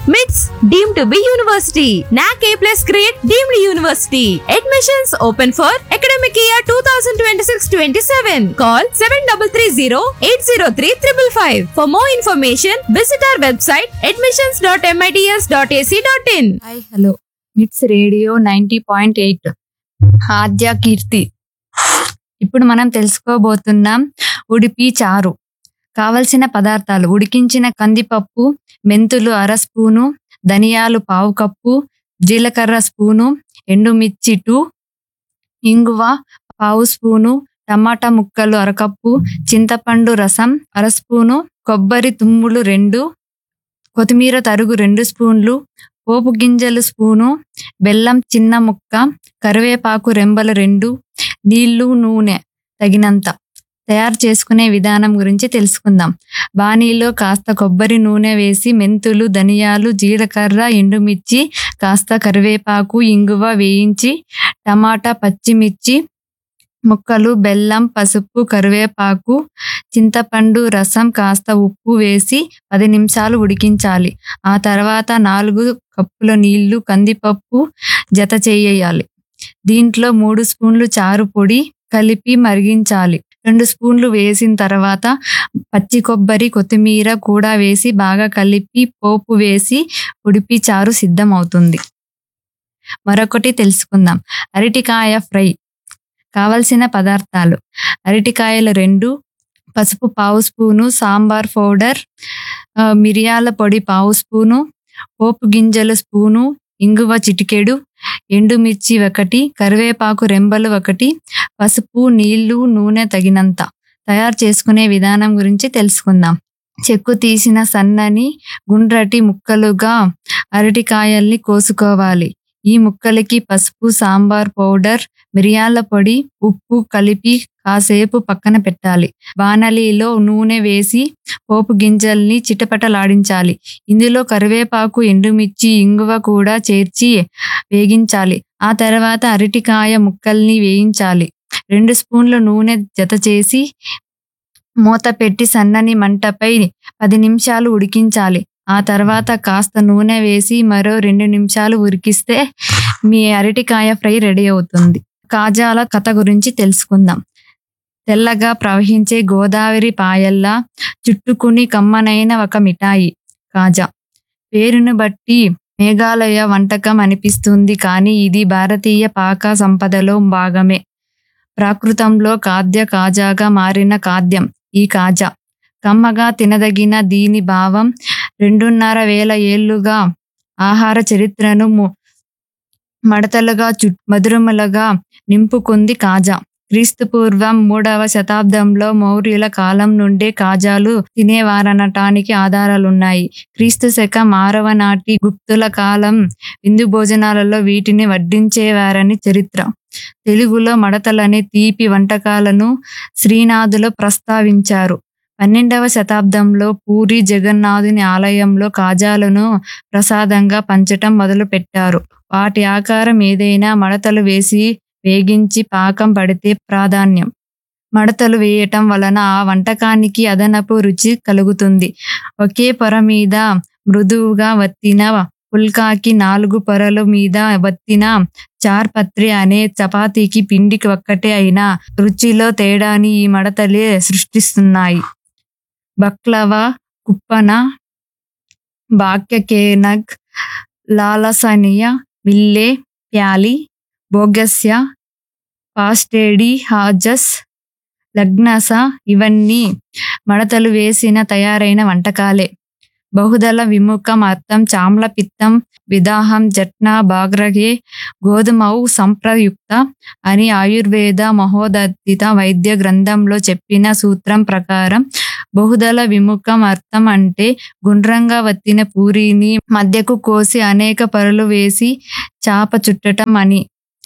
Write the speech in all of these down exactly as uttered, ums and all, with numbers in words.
MITS deemed to be university. N A C A plus grade deemed university. Admissions open for academic year twenty twenty-six twenty-seven. Call seven three three zero eight zero three five five five. For more information, visit our website admissions dot mits dot a c dot in. Hi hello మిట్స్ radio ninety point eight ఆద్య కీర్తి. ఇప్పుడు మనం తెలుసుకోబోతున్నాం ఉడిపి చారు. కావలసిన పదార్థాలు: ఉడికించిన కందిపప్పు, మెంతులు అర స్పూను, ధనియాలు పావు కప్పు, జీలకర్ర స్పూను, ఎండుమిర్చి టూ, ఇంగువ పావు స్పూను, టమాటా ముక్కలు అరకప్పు, చింతపండు రసం అర స్పూను, కొబ్బరి తుమ్ములు రెండు, కొత్తిమీర తరుగు రెండు స్పూన్లు, పోపు గింజలు స్పూను, బెల్లం చిన్న ముక్క, కరివేపాకు రెంబలు రెండు, నీళ్లు నూనె తగినంత. తయారు చేసుకునే విధానం గురించి తెలుసుకుందాం. బాణీలో కాస్త కొబ్బరి నూనె వేసి మెంతులు, ధనియాలు, జీలకర్ర, ఎండుమిర్చి, కాస్త కరివేపాకు, ఇంగువ వేయించి టమాటా, పచ్చిమిర్చి ముక్కలు, బెల్లం, పసుపు, కరివేపాకు, చింతపండు రసం, కాస్త ఉప్పు వేసి పది నిమిషాలు ఉడికించాలి. ఆ తర్వాత నాలుగు కప్పుల నీళ్లు కందిపప్పు జత చేయాలి. దీంట్లో మూడు స్పూన్లు చారు పొడి కలిపి మరిగించాలి. రెండు స్పూన్లు వేసిన తర్వాత పచ్చి కొబ్బరి, కొత్తిమీర కూడా వేసి బాగా కలిపి పోపు వేసి ఉడిపి చారు సిద్ధం అవుతుంది. మరొకటి తెలుసుకుందాం. అరటికాయ ఫ్రై. కావలసిన పదార్థాలు: అరటికాయలు రెండు, పసుపు పావు స్పూను, సాంబార్ పౌడర్, మిరియాల పొడి పావు స్పూను, పోపు గింజలు స్పూను, ఇంగువ చిటికెడు, ఎండుమిర్చి ఒకటి, కరివేపాకు రెంబలు ఒకటి, పసుపు, నీళ్లు, నూనె తగినంత. తయారు చేసుకునే విధానం గురించి తెలుసుకుందాం. చెక్కు తీసిన సన్నని గుండ్రటి ముక్కలుగా అరటికాయల్ని కోసుకోవాలి. ఈ ముక్కలకి పసుపు, సాంబార్ పౌడర్, మిరియాల పొడి, ఉప్పు కలిపి కాసేపు పక్కన పెట్టాలి. బాణలిలో నూనె వేసి పోపు గింజల్ని చిటపటలాడించాలి. ఇందులో కరివేపాకు, ఎండుమిర్చి, ఇంగువ కూడా చేర్చి వేగించాలి. ఆ తర్వాత అరటికాయ ముక్కల్ని వేయించాలి. రెండు స్పూన్ల నూనె జత చేసి మూత పెట్టి సన్నని మంటపై పది నిమిషాలు ఉడికించాలి. ఆ తర్వాత కాస్త నూనె వేసి మరో రెండు నిమిషాలు ఉడికిస్తే మీ అరటికాయ ఫ్రై రెడీ అవుతుంది. కాజాల కథ గురించి తెలుసుకుందాం. తెల్లగా ప్రవహించే గోదావరి పాయల్లా చుట్టుకుని కమ్మనైన ఒక మిఠాయి కాజా. పేరును బట్టి మేఘాలయ వంటకం అనిపిస్తుంది, కానీ ఇది భారతీయ పాక సంపదలో భాగమే. ప్రాకృతంలో ఖాద్య కాజాగా మారిన ఖాద్యం ఈ కాజా. కమ్మగా తినదగిన దీని భావం రెండున్నర వేల ఏళ్లుగా ఆహార చరిత్రను మడతలుగా చు మధురములుగా నింపుకుంది కాజా. క్రీస్తు పూర్వం మూడవ శతాబ్దంలో మౌర్యుల కాలం నుండే కాజాలు తినేవారనటానికి ఆధారాలున్నాయి. క్రీస్తు శకం ఆరవ నాటి గుప్తుల కాలం విందు భోజనాలలో వీటిని వడ్డించేవారని చరిత్ర. తెలుగులో మడతలనే తీపి వంటకాలను శ్రీనాథులు ప్రస్తావించారు. పన్నెండవ శతాబ్దంలో పూరి జగన్నాథుని ఆలయంలో కాజాలను ప్రసాదంగా పంచటం మొదలు పెట్టారు. వాటి ఆకారం ఏదైనా మడతలు వేసి వేగించి పాకం పడితే ప్రాధాన్యం. మడతలు వేయటం వలన ఆ వంటకానికి అదనపు రుచి కలుగుతుంది. ఒకే పొర మీద మృదువుగా వత్తిన పుల్కాకి నాలుగు పొరల మీద వత్తిన చార్పత్రి అనే చపాతీకి పిండికి ఒక్కటే అయినా రుచిలో తేడాని ఈ మడతలే సృష్టిస్తున్నాయి. బక్లవా, కుప్పన, బాక్యకేనగ్, లాలసనియ, మిల్లే, ప్యాలి, బోగస్య, పాస్టేడి, హాజస్, లగ్నస ఇవన్నీ మడతలు వేసిన తయారైన వంటకాలే. బహుదళ విముఖం అర్థం చామ్ల పిత్తం విదాహం జట్నా బాగ్రగే గోధుమౌ సంప్రయుక్త అని ఆయుర్వేద మహోదత్తిత వైద్య గ్రంథంలో చెప్పిన సూత్రం ప్రకారం బహుదళ విముఖం అర్థం అంటే గుండ్రంగా వత్తిన పూరీని మధ్యకు కోసి అనేక పొరలు వేసి చాప చుట్టటం అని.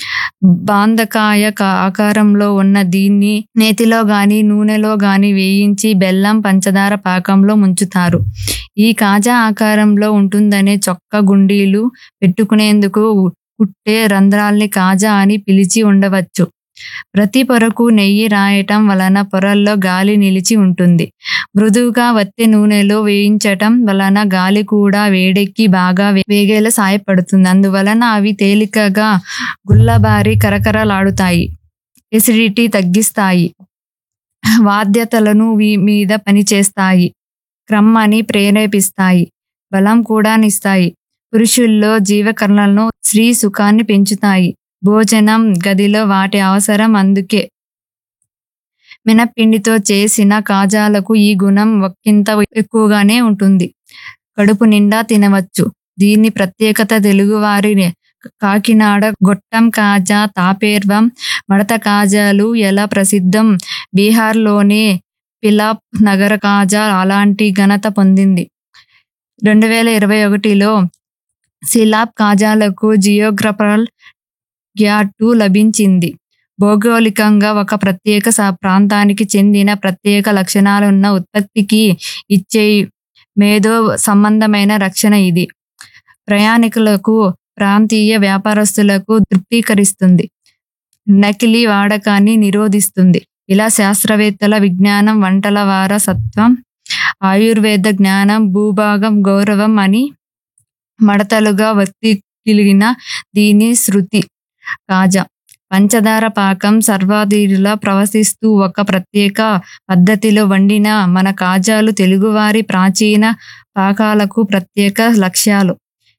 బాందకాయ ఆకారంలో ఉన్న దీన్ని నేతిలో గాని నూనెలో గాని వేయించి బెల్లం, పంచదార పాకంలో ముంచుతారు. ఈ కాజా ఆకారంలో ఉంటుందనే చొక్క గుండీలు పెట్టుకునేందుకు కుట్టే రంధ్రాల్ని కాజా అని పిలిచి ఉండవచ్చు. ప్రతి పొరకు నెయ్యి రాయటం వలన పొరల్లో గాలి నిలిచి ఉంటుంది. మృదువుగా వత్తి నూనెలో వేయించటం వలన గాలి కూడా వేడెక్కి బాగా వేగేలా సాయపడుతుంది. అందువలన అవి తేలికగా గుల్లబారి కరకరలాడుతాయి. ఎసిడిటీ తగ్గిస్తాయి. వాద్యతలను మీద పనిచేస్తాయి. క్రమాన్ని ప్రేరేపిస్తాయి. బలం కూడా నిస్తాయి. పురుషుల్లో జీవకరణలను స్త్రీ సుఖాన్ని పెంచుతాయి. భోజనం గదిలో వాటి అవసరం. అందుకే మినప్పిండితో చేసిన కాజాలకు ఈ గుణం ఒక్కింత ఎక్కువగానే ఉంటుంది. కడుపు నిండా తినవచ్చు. దీని ప్రత్యేకత తెలుగువారి కాకినాడ గొట్టం కాజా, తాపేర్వం, మడత కాజాలు ఎలా ప్రసిద్ధం. బీహార్లోనే పిలాప్ నగర కాజా అలాంటి ఘనత పొందింది. రెండు వేల ఇరవై ఒకటిలో సిలాప్ కాజాలకు జియోగ్రఫికల్ గ్యాటు లభించింది. భౌగోళికంగా ఒక ప్రత్యేక ప్రాంతానికి చెందిన ప్రత్యేక లక్షణాలున్న ఉత్పత్తికి ఇచ్చే మేధో సంబంధమైన రక్షణ ఇది. ప్రయాణికులకు, ప్రాంతీయ వ్యాపారస్తులకు తృప్తికరిస్తుంది. నకిలీ వాడకాన్ని నిరోధిస్తుంది. ఇలా శాస్త్రవేత్తల విజ్ఞానం, వంటల వారసత్వం, ఆయుర్వేద జ్ఞానం, భూభాగం గౌరవం అని మడతలుగా వర్తికిలిగిన దీని శృతి కాజా పంచదార పాకం సర్వాధిలా ప్రవశిస్తూ ఒక ప్రత్యేక పద్ధతిలో వండిన మన కాజాలు తెలుగువారి ప్రాచీన పాకాలకు ప్రత్యేక లక్ష్యాలు.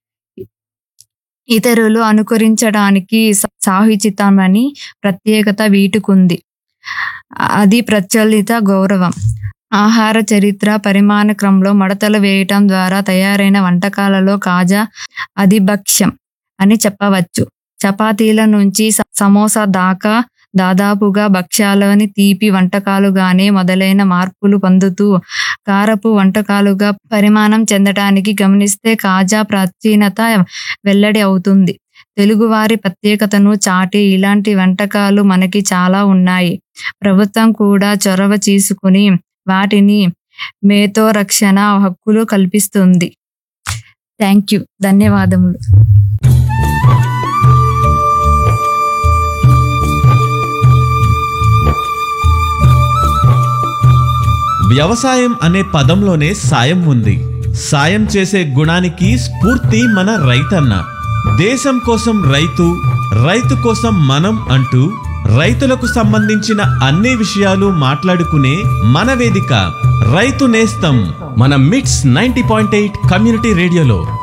ఇతరులు అనుకరించడానికి సాహుచితమని ప్రత్యేకత వీటుకుంది. అది ప్రచలిత గౌరవం. ఆహార చరిత్ర పరిమాణ క్రమంలో మడతలు వేయటం ద్వారా తయారైన వంటకాలలో కాజా అధిభక్ష్యం అని చెప్పవచ్చు. చపాతీల నుంచి సమోసా దాకా దాదాపుగా భక్ష్యాలని తీపి వంటకాలుగానే మొదలైన మార్పులు పొందుతూ కారపు వంటకాలుగా పరిమాణం చెందటానికి గమనిస్తే కాజా ప్రాచీనత వెల్లడి అవుతుంది. తెలుగువారి ప్రత్యేకతను చాటి ఇలాంటి వంటకాలు మనకి చాలా ఉన్నాయి. ప్రభుత్వం కూడా చొరవ తీసుకుని వాటిని మేతో రక్షణ హక్కులు కల్పిస్తుంది. Thank you. ధన్యవాదములు. వ్యవసాయం అనే పదంలోనే సాయం ఉంది. సాయం చేసే గుణానికి స్ఫూర్తి మన రైతన్న. దేశం కోసం రైతు, రైతు కోసం మనం అంటూ రైతులకు సంబంధించిన అన్ని విషయాలు మాట్లాడుకునే మన వేదిక రైతు నేస్తం మన మిట్స్ నైంటీ పాయింట్ ఎయిట్ కమ్యూనిటీ రేడియోలో.